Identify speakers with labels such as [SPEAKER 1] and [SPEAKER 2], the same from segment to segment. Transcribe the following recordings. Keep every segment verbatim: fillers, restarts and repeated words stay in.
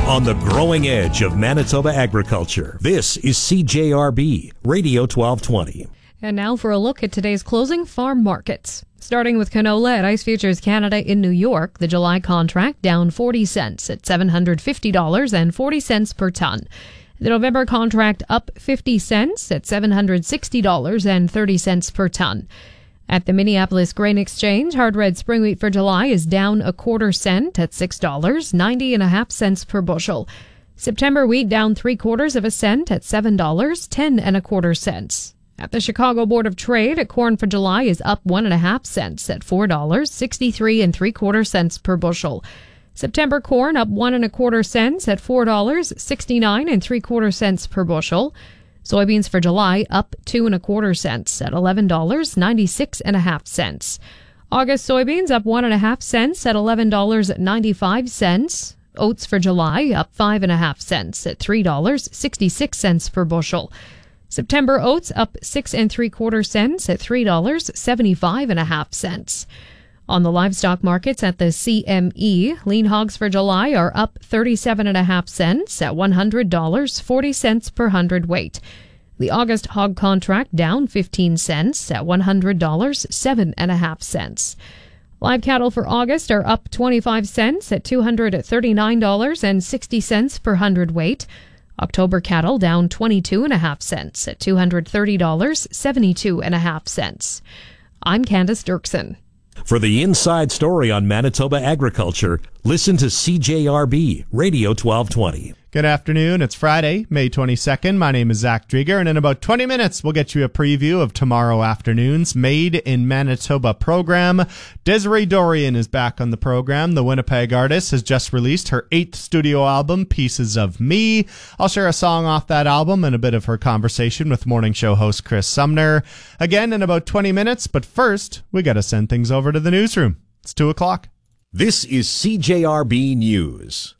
[SPEAKER 1] On the growing edge of Manitoba agriculture, this is C J R B Radio twelve twenty.
[SPEAKER 2] And now for a look at today's closing farm markets. Starting with canola at Ice Futures Canada in New York, the July contract down forty cents at seven hundred fifty dollars and forty cents per ton. The November contract up fifty cents at seven hundred sixty dollars and thirty cents per ton. At the Minneapolis Grain Exchange, hard red spring wheat for July is down a quarter cent at six dollars, ninety and a half cents per bushel. September wheat down three quarters of a cent at seven dollars, ten and a quarter cents. At the Chicago Board of Trade, corn for July is up one and a half cents at four dollars, sixty-three and three quarter cents per bushel. September corn up one and a quarter cents at four dollars, sixty-nine and three quarter cents per bushel. Soybeans for July up two and a quarter cents at eleven dollars, ninety-six and a half cents. August soybeans up one and a half cents at eleven dollars, ninety-five cents. Oats for July up five and a half cents at three dollars, sixty-six cents per bushel. September oats up six and three quarter cents at three dollars, seventy-five and a half cents. On the livestock markets at the C M E, lean hogs for July are up thirty-seven and a half cents at one hundred dollars, forty cents per hundredweight. The August hog contract down fifteen cents at one hundred dollars, seven and a half cents. Live cattle for August are up twenty-five cents at two hundred thirty-nine dollars and sixty cents per hundredweight. October cattle down twenty-two and a half cents at two hundred thirty dollars, seventy-two and a half cents. I'm Candace Dirksen.
[SPEAKER 1] For the inside story on Manitoba agriculture, listen to C J R B Radio twelve twenty.
[SPEAKER 3] Good afternoon. It's Friday, May twenty-second. My name is Zach Drieger, and in about twenty minutes, we'll get you a preview of tomorrow afternoon's Made in Manitoba program. Desiree Dorian is back on the program. The Winnipeg artist has just released her eighth studio album, Pieces of Me. I'll share a song off that album and a bit of her conversation with morning show host Chris Sumner. Again, in about twenty minutes, but first, we got to send things over to the newsroom. It's two o'clock.
[SPEAKER 1] This is C J R B News.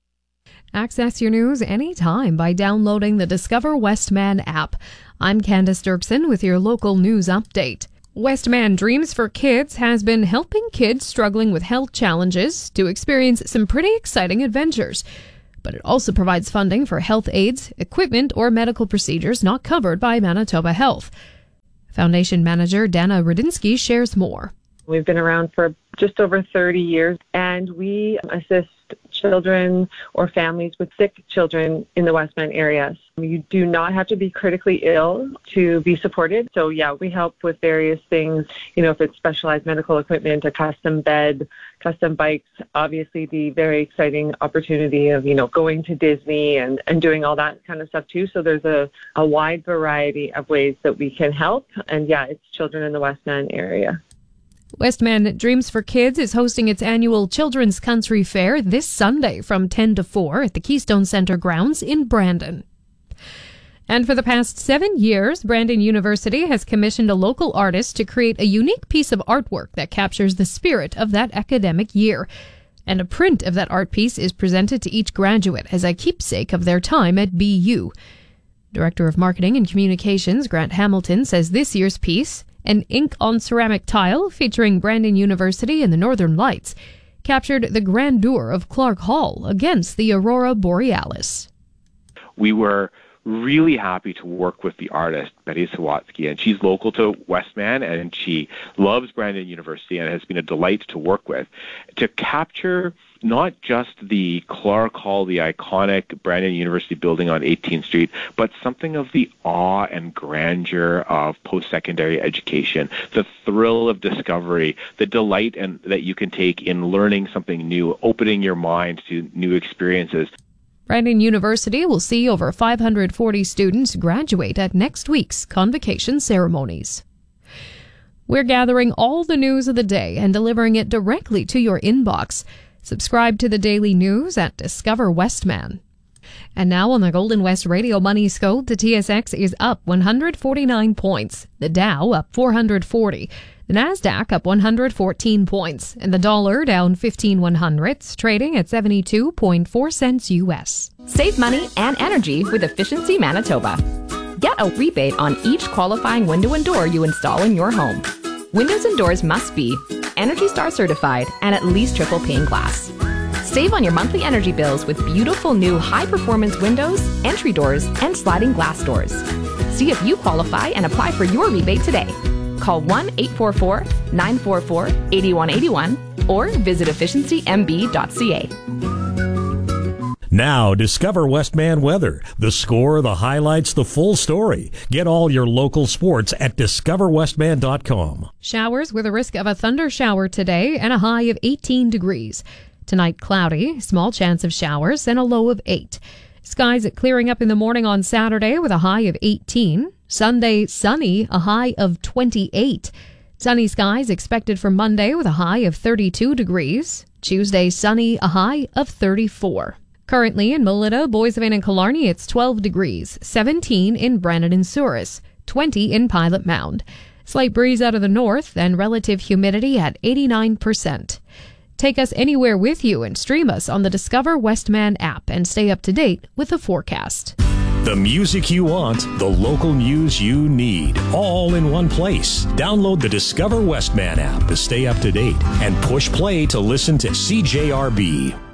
[SPEAKER 2] Access your news anytime by downloading the Discover Westman app. I'm Candace Dirksen with your local news update. Westman Dreams for Kids has been helping kids struggling with health challenges to experience some pretty exciting adventures. But it also provides funding for health aids, equipment, or medical procedures not covered by Manitoba Health. Foundation manager Dana Rudinsky shares more.
[SPEAKER 4] We've been around for just over thirty years, and we assist children or families with sick children in the Westman area. You do not have to be critically ill to be supported. So, yeah, we help with various things. You know, if it's specialized medical equipment, a custom bed, custom bikes, obviously the very exciting opportunity of, you know, going to Disney and, and doing all that kind of stuff too. So there's a, a wide variety of ways that we can help. And, yeah, it's children in the Westman area.
[SPEAKER 2] Westman Dreams for Kids is hosting its annual Children's Country Fair this Sunday from ten to four at the Keystone Center grounds in Brandon. And for the past seven years, Brandon University has commissioned a local artist to create a unique piece of artwork that captures the spirit of that academic year. And a print of that art piece is presented to each graduate as a keepsake of their time at B U. Director of Marketing and Communications Grant Hamilton says this year's piece, an ink on ceramic tile featuring Brandon University and the Northern Lights, captured the grandeur of Clark Hall against the Aurora Borealis.
[SPEAKER 5] We were really happy to work with the artist, Betty Sawatsky, and she's local to Westman, and she loves Brandon University and has been a delight to work with, to capture not just the Clark Hall, the iconic Brandon University building on eighteenth Street, but something of the awe and grandeur of post-secondary education, the thrill of discovery, the delight and that you can take in learning something new, opening your mind to new experiences.
[SPEAKER 2] Brandon University will see over five hundred forty students graduate at next week's convocation ceremonies. We're gathering all the news of the day and delivering it directly to your inbox. Subscribe to the daily news at Discover Westman. And now on the Golden West Radio Money Scope, the T S X is up one hundred forty-nine points, the Dow up four hundred forty, the Nasdaq up one hundred fourteen points, and the dollar down fifteen one hundredths, trading at seventy-two point four cents U S.
[SPEAKER 6] Save money and energy with Efficiency Manitoba. Get a rebate on each qualifying window and door you install in your home. Windows and doors must be Energy Star certified and at least triple pane glass. Save on your monthly energy bills with beautiful new high-performance windows, entry doors, and sliding glass doors. See if you qualify and apply for your rebate today. Call one eight four four, nine four four, eight one eight one or visit efficiency m b dot c a.
[SPEAKER 1] Now, discover Westman weather. The score, the highlights, the full story. Get all your local sports at discover westman dot com.
[SPEAKER 2] Showers with a risk of a thunder shower today and a high of eighteen degrees. Tonight, cloudy, small chance of showers, and a low of eight. Skies clearing up in the morning on Saturday with a high of eighteen. Sunday, sunny, a high of twenty-eight. Sunny skies expected for Monday with a high of thirty-two degrees. Tuesday, sunny, a high of thirty-four. Currently in Melita, Boissevain, and Killarney, it's twelve degrees, seventeen in Brandon and Souris, twenty in Pilot Mound. Slight breeze out of the north and relative humidity at eighty-nine percent. Take us anywhere with you and stream us on the Discover Westman app and stay up to date with the forecast.
[SPEAKER 1] The music you want, the local news you need, all in one place. Download the Discover Westman app to stay up to date and push play to listen to C J R B.